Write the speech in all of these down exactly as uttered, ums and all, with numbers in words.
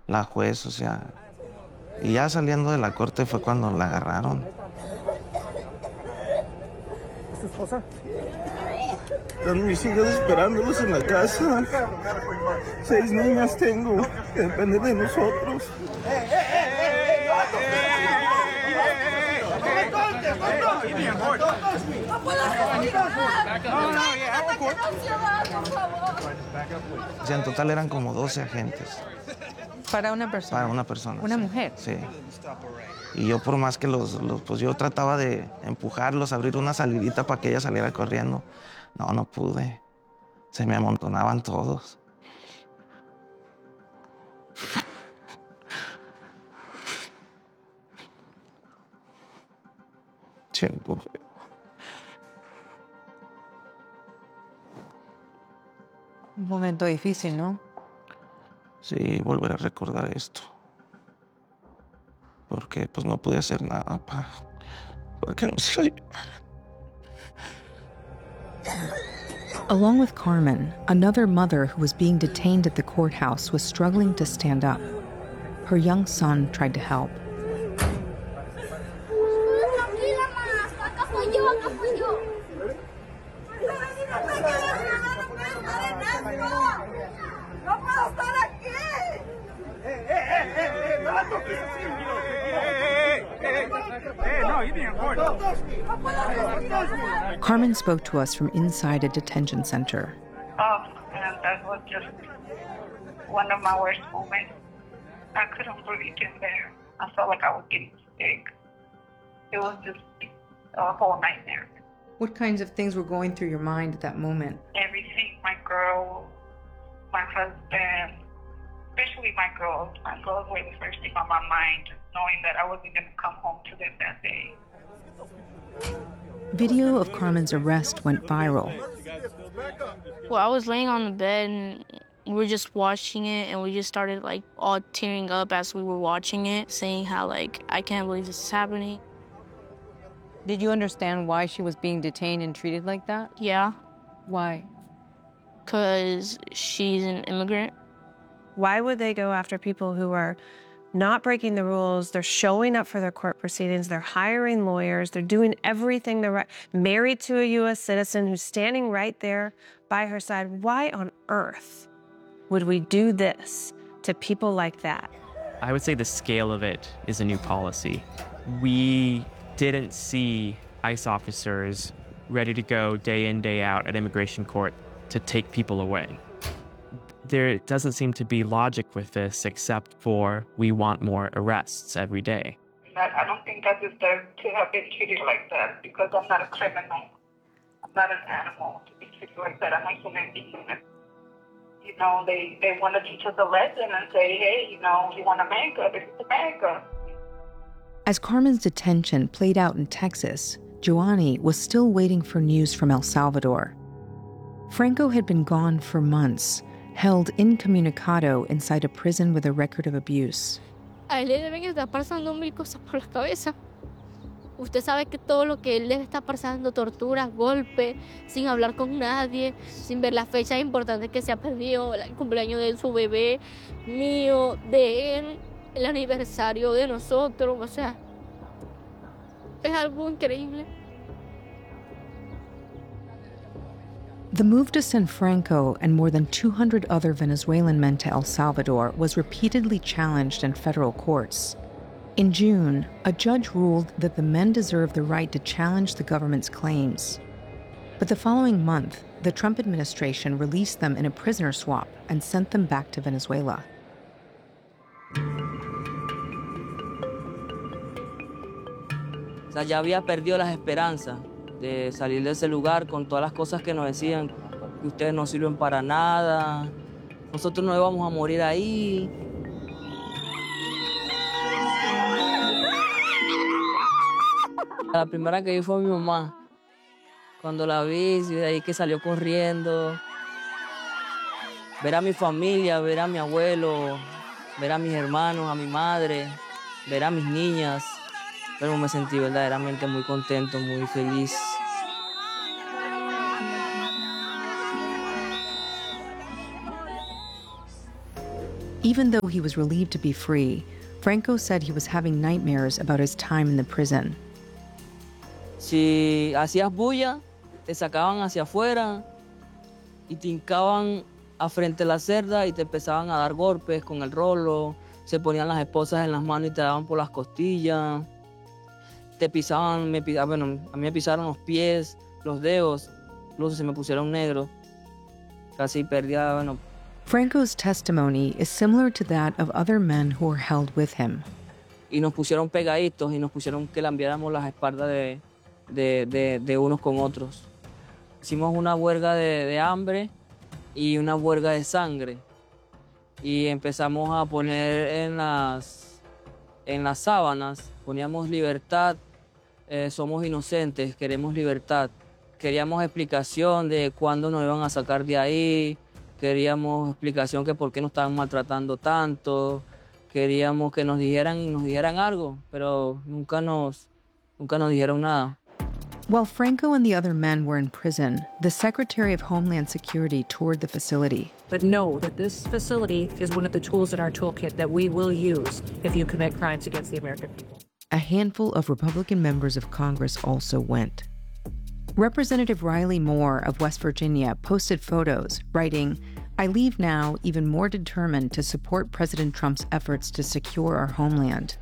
la juez, o sea. Y ya saliendo de la corte fue cuando la agarraron. ¿Es tu esposa? Están mis hijas esperándolos en la casa. Seis niñas tengo que dependen de nosotros. O sea, en total eran como doce agentes. Para una persona. Para una persona. Una sí. mujer. Sí. Y yo por más que los, los, pues yo trataba de empujarlos, abrir una salidita para que ella saliera corriendo. No, no pude. Se me amontonaban todos. Siento feo. Un momento difícil, ¿no? Sí, volver a recordar esto. Porque pues no pude hacer nada para, para que no se... Along with Carmen, another mother who was being detained at the courthouse was struggling to stand up. Her young son tried to help. Carmen spoke to us from inside a detention center. Oh, and that was just one of my worst moments. I couldn't breathe in there. I felt like I was getting sick. It was just a whole nightmare. What kinds of things were going through your mind at that moment? Everything, my girl, my husband, especially my girls. My girls were the first thing on my mind, knowing that I wasn't going to come home to them that day. Video of Carmen's arrest went viral. Well, I was laying on the bed and we were just watching it, and we just started like all tearing up as we were watching it, saying how like, I can't believe this is happening. Did you understand why she was being detained and treated like that? Yeah. Why? Because she's an immigrant. Why would they go after people who are not breaking the rules? They're showing up for their court proceedings. They're hiring lawyers. They're doing everything they're right. Married to a U S citizen who's standing right there by her side. Why on earth would we do this to people like that? I would say the scale of it is a new policy. We didn't see ICE officers ready to go day in, day out at immigration court to take people away. There doesn't seem to be logic with this except for we want more arrests every day. I don't think I deserve to have been treated like that because I'm not a criminal. I'm not an animal to be treated like that. I'm a human being. You know, they, they want to teach us a lesson and say, hey, you know, you want America, this is America. As Carmen's detention played out in Texas, Joanny was still waiting for news from El Salvador. Franco had been gone for months, held incommunicado inside a prison with a record of abuse. A él le deben estar pasando mil cosas por la cabeza. Usted sabe que todo lo que él debe estar pasando, torturas, golpes, sin hablar con nadie, sin ver las fechas importantes que se ha perdido, el cumpleaños de su bebé, mío, de él, el aniversario de nosotros, o sea, es algo increíble. The move to send Franco and more than two hundred other Venezuelan men to El Salvador was repeatedly challenged in federal courts. In June, a judge ruled that the men deserved the right to challenge the government's claims. But the following month, the Trump administration released them in a prisoner swap and sent them back to Venezuela. O sea, ya había perdido las esperanzas de salir de ese lugar con todas las cosas que nos decían, que ustedes no sirven para nada, nosotros no íbamos a morir ahí. La primera que vi fue mi mamá. Cuando la vi, de ahí que salió corriendo. Ver a mi familia, ver a mi abuelo, ver a mis hermanos, a mi madre, ver a mis niñas. Pero me sentí verdaderamente muy contento, muy feliz. Even though he was relieved to be free, Franco said he was having nightmares about his time in the prison. Si hacías bulla, te sacaban hacia afuera y te hincaban a frente a la cerda y te empezaban a dar golpes con el rolo. Se ponían las esposas en las manos y te daban por las costillas. Te pisaban, me, bueno, a mí me pisaron los pies, los dedos, incluso se me pusieron negros. Casi perdía, bueno. Franco's testimony is similar to that of other men who were held with him. Y nos pusieron pegaditos y nos pusieron que lambiáramos las espaldas de, de, de, de unos con otros. Hicimos una huelga de, de hambre y una huelga de sangre. Y empezamos a poner en las, en las sábanas, poníamos libertad, eh, somos inocentes, queremos libertad. Queríamos explicación de cuándo nos iban a sacar de ahí, queríamos explicación que por qué nos estaban maltratando tanto, queríamos que nos dijeran, nos dijeran algo, pero nunca nos, nunca nos dijeron nada. While Franco and the other men were in prison, the Secretary of Homeland Security toured the facility. But know that this facility is one of the tools in our toolkit that we will use if you commit crimes against the American people. A handful of Republican members of Congress also went. Representative Riley Moore of West Virginia posted photos, writing, "I leave now even more determined to support President Trump's efforts to secure our homeland."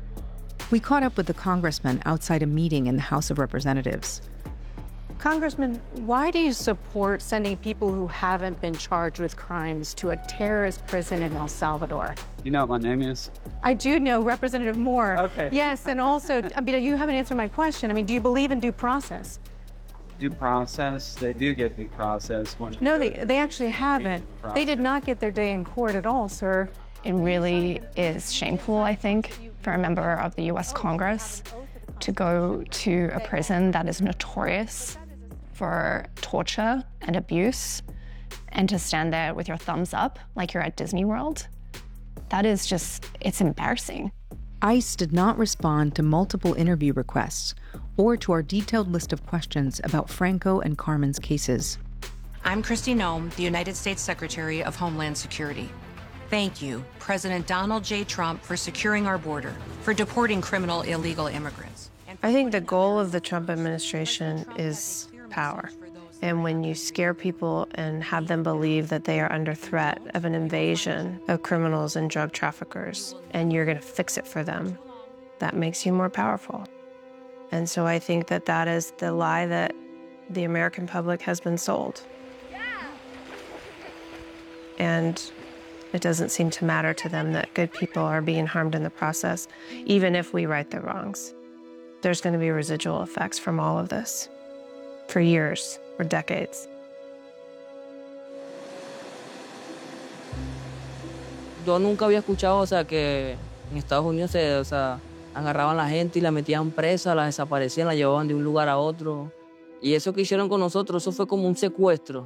We caught up with the congressman outside a meeting in the House of Representatives. Congressman, why do you support sending people who haven't been charged with crimes to a terrorist prison in El Salvador? You know what my name is? I do know Representative Moore. Okay. Yes, and also, I mean, you haven't answered my question. I mean, do you believe in due process? Due process? They do get due process. When No, they, they actually haven't. They did not get their day in court at all, sir. It really is shameful, I think, for a member of the U S Congress to go to a prison that is notorious for torture and abuse and to stand there with your thumbs up like you're at Disney World. That is just, it's embarrassing. ICE did not respond to multiple interview requests or to our detailed list of questions about Franco and Carmen's cases. I'm Kristi Noem, the United States Secretary of Homeland Security. Thank you, President Donald J. Trump, for securing our border, for deporting criminal illegal immigrants. I think the goal of the Trump administration is power. And when you scare people and have them believe that they are under threat of an invasion of criminals and drug traffickers, and you're going to fix it for them, that makes you more powerful. And so I think that that is the lie that the American public has been sold. And it doesn't seem to matter to them that good people are being harmed in the process, even if we right the wrongs. There's going to be residual effects from all of this for years or decades. Yo nunca había escuchado, o sea, que en Estados Unidos se, o sea, agarraban a la gente y la metían presa, la desaparecían, la llevaban de un lugar a otro. Y eso que hicieron con nosotros, eso fue como un secuestro.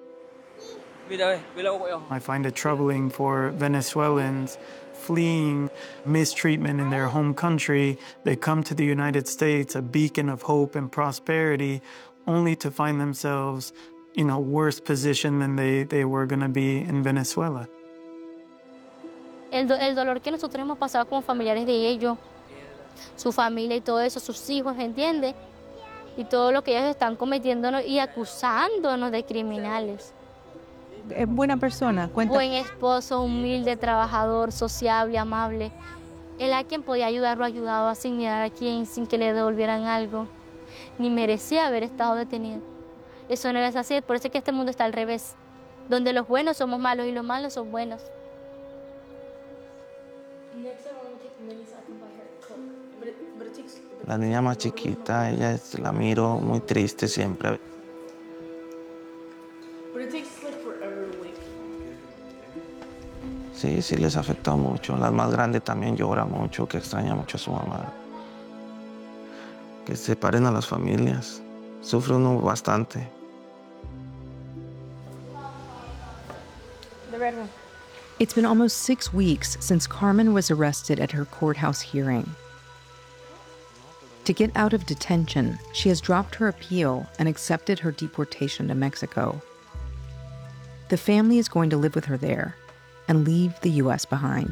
I find it troubling for Venezuelans fleeing mistreatment in their home country. They come to the United States, a beacon of hope and prosperity, only to find themselves in a worse position than they, they were going to be in Venezuela. El, do el dolor que nosotros hemos pasado como familiares de ellos, su familia y todo eso, sus hijos, ¿entiendes? Y todo lo que ellos están cometiéndonos y acusándonos de criminales. Es buena persona, cuenta. Buen esposo, humilde, trabajador, sociable, amable. Él a quien podía ayudarlo, ayudaba sin mirar a quién, sin que le devolvieran algo. Ni merecía haber estado detenido. Eso no es así, por eso es que este mundo está al revés. Donde los buenos somos malos y los malos son buenos. La niña más chiquita, ella es, la miro muy triste siempre. Sí, sí les afectó mucho. La más grande también llora mucho, que extraña mucho a su mamá. Que se separen a las familias. Sufre uno bastante. It's been almost six weeks since Carmen was arrested at her courthouse hearing. To get out of detention, she has dropped her appeal and accepted her deportation to Mexico. The family is going to live with her there, and leave the U S behind.